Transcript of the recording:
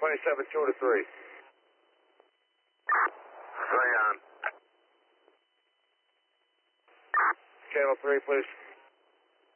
27, 2 to 3. Stay on. Channel 3, please.